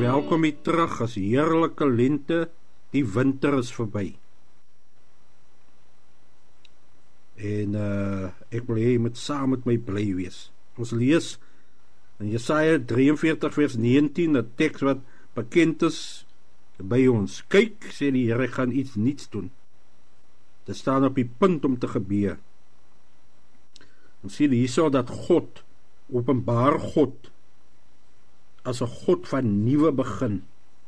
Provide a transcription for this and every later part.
welkom hier terug as heerlike lente, die winter is verby. En ek wil hê jy moet saam met my bly wees. Ons lees in Jesaja 43 vers 19, 'n teks wat bekend is by ons. Kyk, sê die Here, gaan iets niets doen. Dit staan op die punt om te gebeur. Ons sien hierso dat God, openbaar God, as 'n God van nuwe begin.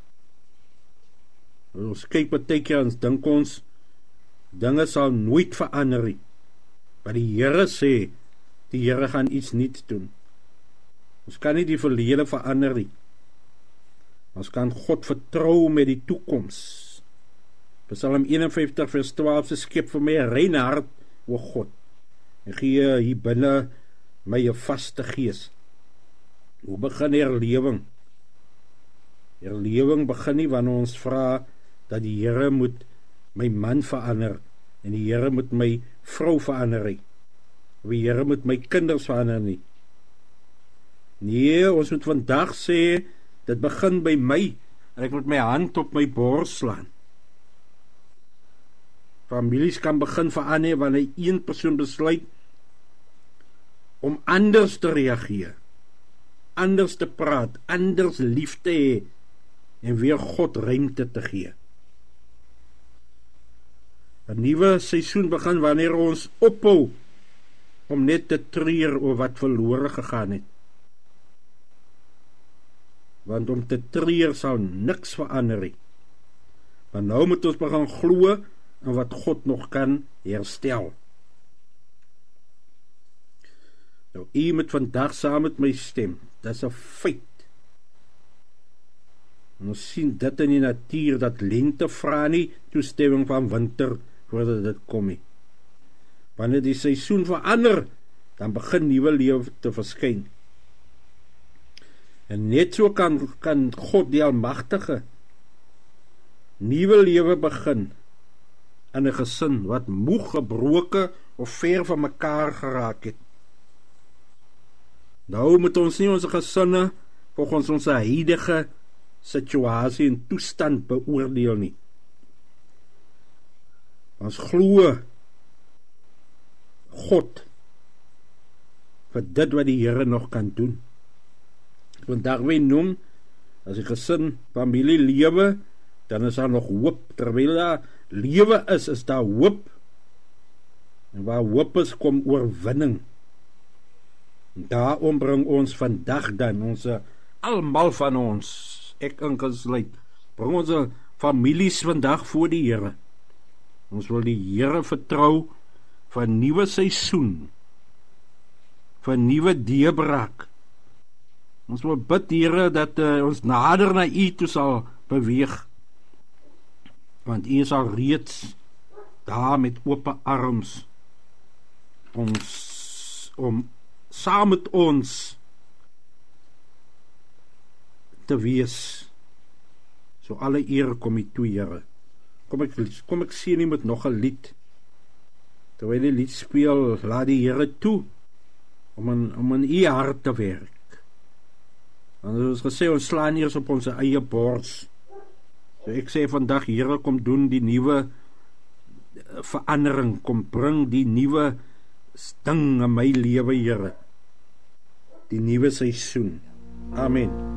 Ons kyk baie keer, ons dink ons, dinge sal nooit verander nie. Maar die Here sê, die Here gaan iets niets doen. Ons kan nie die verlede verander nie. Ons kan God vertrou met die toekoms. Psalm 51 vers 12 sê, skep vir my 'n rein hart, o God, en gee hier binne my 'n vaste gees. Hoe begin herlewing? Herlewing begin nie wanneer ons vra dat die Here moet my man verander en die Here moet my vrou verander nie. Of die Here moet my kinders verander nie. Nee, ons moet vandag sê, dit begin by my, en ek moet my hand op my bors slaan. Families kan begin verander wanneer een persoon besluit om anders te reageer, anders te praat, anders lief te hê, en weer God ruimte te gee. 'n Nuwe seisoen begin wanneer ons ophou om net te treur oor wat verlore gegaan het. Want om te treur sal niks verander nie. Maar nou moet ons begin glo in wat God nog kan herstel. Nou, u moet vandag saam met my stem. Dit is 'n feit. En ons sien dit in die natuur, dat lente vra nie toestemming van winter voordat dit kom nie. Wanneer die seisoen verander, dan begin nuwe lewe te verskyn. En net so kan God die Almagtige nuwe lewe begin in 'n gesin wat moeg, gebroke of ver van mekaar geraak het. Nou moet ons nie ons gesinne volgens ons huidige situasie en toestand beoordeel nie. Ons glo God vir dit wat die Here nog kan doen. Vandag wil noem, as die gesin, familie lewe, dan is daar nog hoop. Terwyl daar lewe is daar hoop. En waar hoop is, kom oorwinning. En daarom bring ons vandag dan, ons almal van ons, ek ingesluit, bring ons families vandag voor die Here. Ons wil die Here vertrou vir 'n nuwe seisoen, vir 'n nuwe deurbraak. Ons wil bid, Here, dat ons nader na U toe sal beweeg, want U is al reeds daar met oop arms om saam met ons te wees. So alle eer kom U toe, Here. Kom ek sien nie met nog 'n lied. Terwyl die lied speel, laat die Here toe om in U hart te werk. En soos gesê, ons slaan eers op ons eie bors. So ek sê vandag, Here, kom doen die nuwe verandering, kom bring die nuwe ding in my lewe, Here. Die nuwe seisoen. Amen.